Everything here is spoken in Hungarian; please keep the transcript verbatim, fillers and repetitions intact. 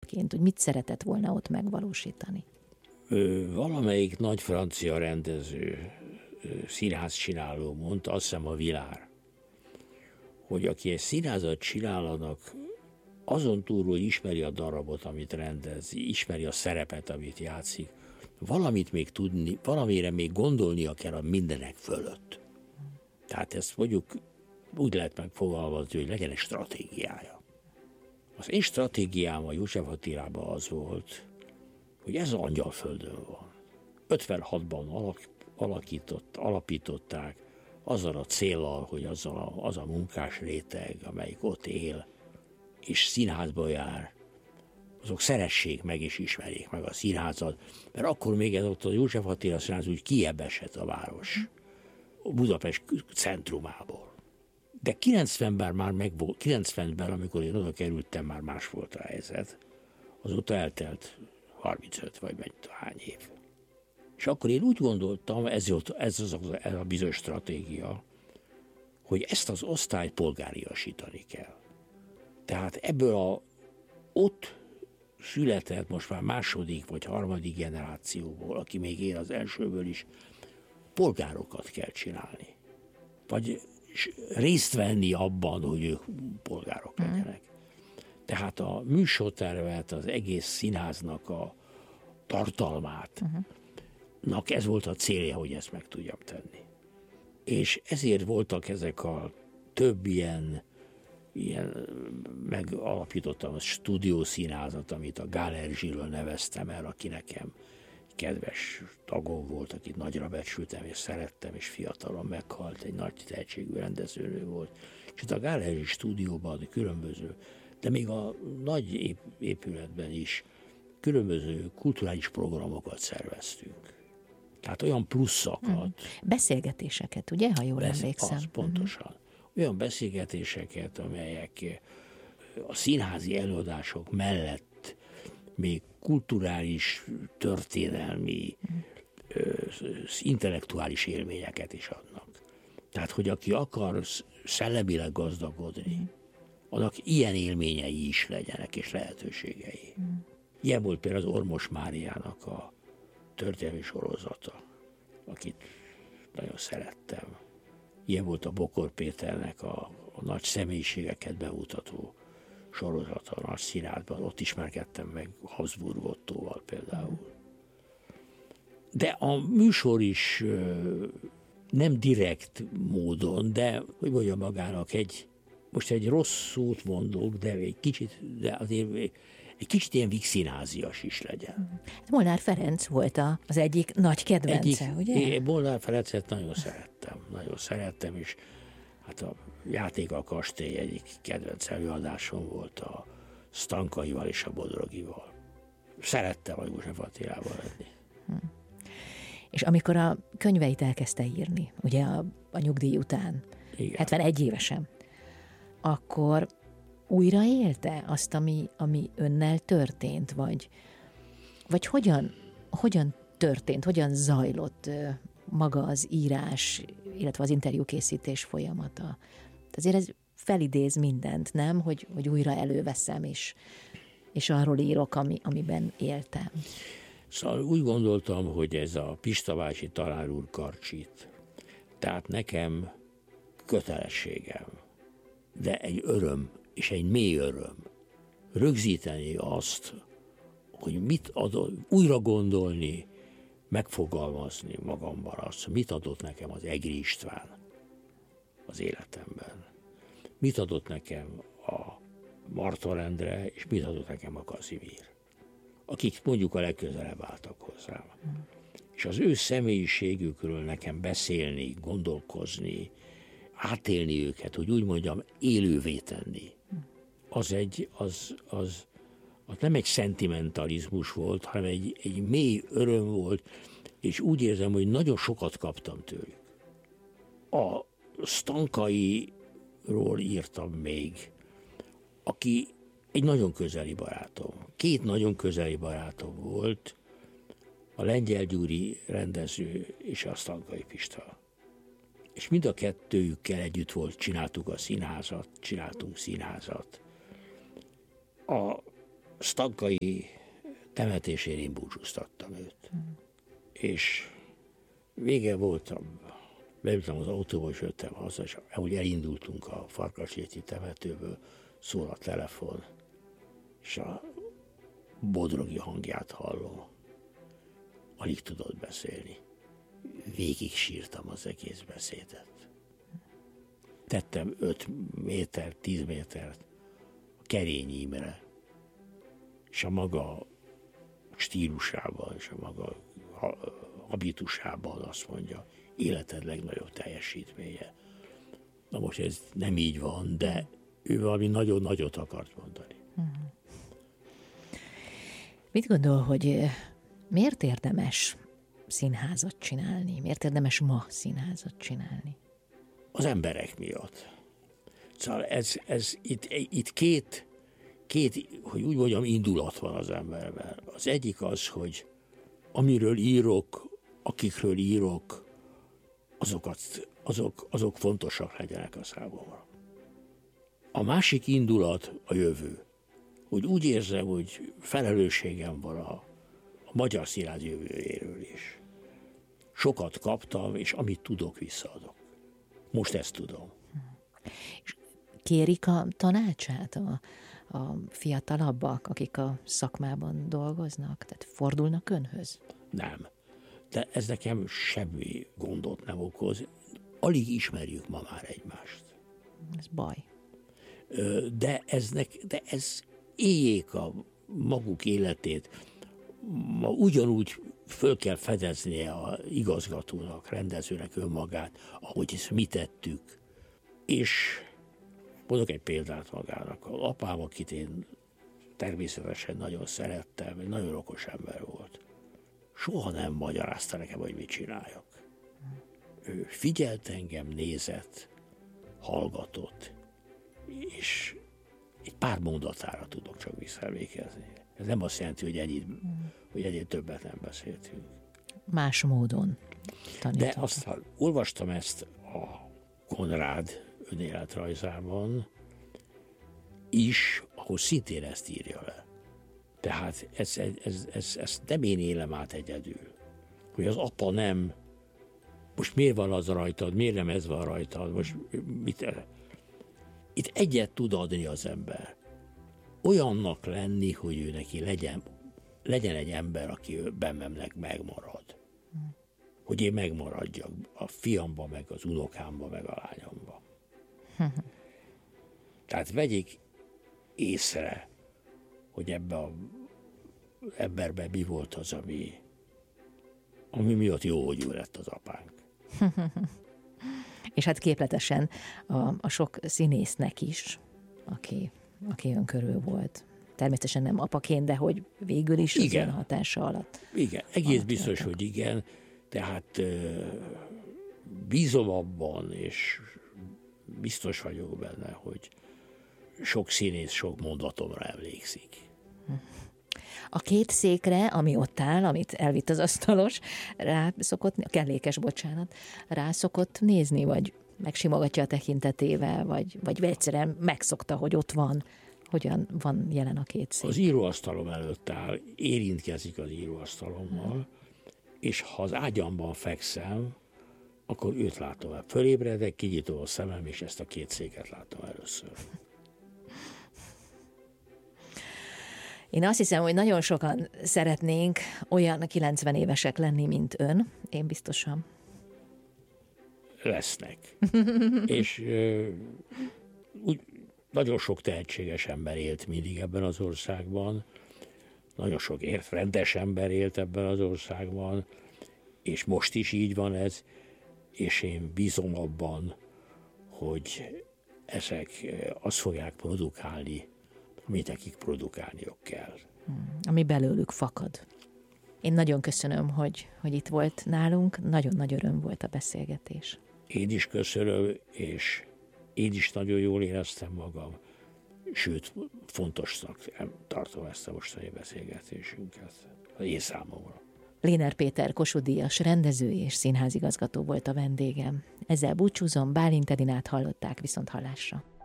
rendezőként, hogy mit szeretett volna ott megvalósítani? Ö, valamelyik nagy francia rendező, színházcsináló mondta, azt hiszem a Vilár, hogy aki egy színházat csinálnak, azon túl, hogy ismeri a darabot, amit rendez, ismeri a szerepet, amit játszik, valamit még tudni, valamire még gondolnia kell a mindenek fölött. Tehát ezt mondjuk úgy lehet megfogalmazni, hogy legyen egy stratégiája. Az én stratégiám a József Attilában az volt, hogy ez az Angyalföldön van. ötvenhatban alak, alakított, alapították azzal a céllal, hogy azzal a, az a munkás réteg, amelyik ott él, és színházba jár, azok szeressék meg és ismerjék meg a színházat, mert akkor még ez ott a József Attila színház úgy kiebb esett a város, Budapest centrumából. De kilencvenben már megvolt, kilencvenben, amikor én oda kerültem, már más volt a helyzet. Azóta eltelt harmincöt vagy mennyi hány év. És akkor én úgy gondoltam, ez, ez, az, ez a bizonyos stratégia, hogy ezt az osztályt polgáriasítani kell. Tehát ebből a ott született most már második vagy harmadik generációból, aki még él az elsőből is, polgárokat kell csinálni. Vagy részt venni abban, hogy ők polgárok legyenek. Tehát a műsortervet, az egész színháznak a tartalmát, uh-huh. ez volt a célja, hogy ezt meg tudjam tenni. És ezért voltak ezek a több ilyen, ilyen megalapítottam a stúdiószínházat, amit a Gál Erzsiről neveztem el, aki nekem kedves tagom volt, akit nagyra becsültem és szerettem, és fiatalon meghalt, egy nagy tehetségű rendezőnő volt. És itt a Gál Erzsi stúdióban különböző, de még a nagy épületben is különböző kulturális programokat szerveztünk. Tehát olyan pluszakat. Hmm. Beszélgetéseket, ugye, ha jól Besz- emlékszem. Az, pontosan. Hmm. Olyan beszélgetéseket, amelyek a színházi előadások mellett még kulturális, történelmi, hmm. intellektuális élményeket is adnak. Tehát, hogy aki akar szellemileg gazdagodni, hmm. annak ilyen élményei is legyenek, és lehetőségei. Hmm. Ilyen volt például az Ormos Máriának a történelmi sorozata, akit nagyon szerettem. Ilyen volt a Bokor Péternek a, a nagy személyiségeket bemutató sorozata a nagy színházban. Ott ismerkedtem meg Habsburg Ottóval például. De a műsor is nem direkt módon, de hogy mondjam magának, egy, most egy rossz szót mondok, de egy kicsit, de azért egy kicsit ilyen vígszínházias is legyen. Molnár Ferenc volt az egyik nagy kedvence, egyik, ugye? Én Molnár Ferencet nagyon szerettem, nagyon szerettem, és hát a Játék a kastély egyik kedvenc előadásom volt a Stankaival és a Bodrogival. Szerettem a József Attilával lenni. Hm. És amikor a könyveit elkezdte írni, ugye a, a nyugdíj után, igen. hetvenegy évesen, akkor újra élte azt, ami, ami önnel történt, vagy, vagy hogyan, hogyan történt, hogyan zajlott maga az írás, illetve az interjúkészítés folyamata? Azért ez felidéz mindent, nem? Hogy, hogy újra előveszem, és, és arról írok, ami, amiben éltem. Szóval úgy gondoltam, hogy ez a Pistavácsi tanár úr karcsít. Tehát nekem kötelességem, de egy öröm, és egy mély öröm rögzíteni azt, hogy mit adott, újra gondolni, megfogalmazni magamban azt, mit adott nekem az Egri István az életemben. Mit adott nekem a Marton Endre, és mit adott nekem a Kazimír. Akik mondjuk a legközelebb álltak hozzám. Hmm. És az ő személyiségükről nekem beszélni, gondolkozni, átélni őket, hogy úgy mondjam, élővé tenni. Az egy, az, az, az nem egy szentimentalizmus volt, hanem egy, egy mély öröm volt, és úgy érzem, hogy nagyon sokat kaptam tőlük. A Stankairól írtam még, aki egy nagyon közeli barátom. Két nagyon közeli barátom volt, a Lengyel Gyuri rendező és a Stankai Pista. És mind a kettőjükkel együtt volt, csináltuk a színházat, csináltunk színházat. A Stankai temetésére én búcsúztattam őt. Mm. És vége voltam, beültem az autóba, és jöttem haza, és ahogy elindultunk a Farkasréti temetőből, szól a telefon, és a bodrogi hangját hallom. Alig tudott beszélni. Végig sírtam az egész beszédet. Tettem öt méter, tíz métert a Kerényimre, és a maga stílusában, és a maga habitusában azt mondja, életed legnagyobb teljesítménye. Na most ez nem így van, de ő valami nagyon nagyot akart mondani. Mit gondol, hogy miért érdemes színházat csinálni? Miért érdemes ma színházat csinálni? Az emberek miatt. Szóval ez, ez itt, itt két, két, hogy úgy mondjam, indulat van az emberben. Az egyik az, hogy amiről írok, akikről írok, azokat, azok, azok fontosak legyenek a számomra. A másik indulat a jövő. Hogy úgy érzem, hogy felelősségem van a, a magyar színház jövőjéről is. Sokat kaptam, és amit tudok, visszaadok. Most ezt tudom. És kérik a tanácsát a, a fiatalabbak, akik a szakmában dolgoznak? Tehát fordulnak önhöz? Nem. De ez nekem semmi gondot nem okoz. Alig ismerjük ma már egymást. Ez baj. De, eznek, de ez éljék a maguk életét. Ma ugyanúgy föl kell fedeznie a igazgatónak, rendezőnek önmagát, ahogy ezt mi tettük. És mondok egy példát magának. Az apám, akit én természetesen nagyon szerettem, egy nagyon okos ember volt. Soha nem magyarázta nekem, hogy mit csináljak. Ő figyelt engem, nézett, hallgatott, és egy pár mondatára tudok csak visszaemlékezni. Ez nem azt jelenti, hogy ennyit, hogy ennyit többet nem beszéltünk. Más módon tanított. De aztán olvastam ezt a Konrád önéletrajzában is, ahol szintén ezt írja le. Tehát ez, ez, ez, ez, ez nem én élem át egyedül. Hogy az apa nem, most miért van az rajtad, miért nem ez van rajtad, most mit... Itt egyet tud adni az ember. Olyannak lenni, hogy ő neki legyen, legyen egy ember, aki bennemnek megmarad. Hogy én megmaradjak a fiamban, meg az unokámban, meg a lányomban. Tehát vegyék észre, hogy ebbe a emberben mi volt az, ami, ami miatt jó, hogy ő lett az apánk. És hát képletesen a, a sok színésznek is, aki, aki ön körül volt. Természetesen nem apaként, de hogy végül is az ön hatása alatt. Igen, egész alatt biztos, voltak. Hogy igen. Tehát bízom abban, és biztos vagyok benne, hogy sok színész sok mondatomra emlékszik. A két székre, ami ott áll, amit elvitt az asztalos, rá szokott, a kellékes, bocsánat, rá szokott nézni, vagy megsimogatja a tekintetével, vagy, vagy egyszerűen megszokta, hogy ott van. Hogyan van jelen a két szék? Az íróasztalom előtt áll, érintkezik az íróasztalommal, hmm. és ha az ágyamban fekszem, akkor őt látom el. Fölébredek, kinyitom a szemem, és ezt a két széket látom először. Én azt hiszem, hogy nagyon sokan szeretnénk olyan kilencven évesek lenni, mint ön. Én biztosan. Lesznek. És ö, úgy, nagyon sok tehetséges ember élt mindig ebben az országban. Nagyon sok ért, rendes ember élt ebben az országban. És most is így van ez. És én bízom abban, hogy ezek azt fogják produkálni, amit nekik produkálniuk kell. Ami belőlük fakad. Én nagyon köszönöm, hogy, hogy itt volt nálunk. Nagyon nagy öröm volt a beszélgetés. Én is köszönöm, és én is nagyon jól éreztem magam. Sőt, fontosnak tartom ezt a mostani beszélgetésünket. Az én számomra. Léner Péter Kossuth-díjas rendező és színházigazgató volt a vendégem. Ezzel búcsúzom, Bálint Edinát hallották, viszont hallásra.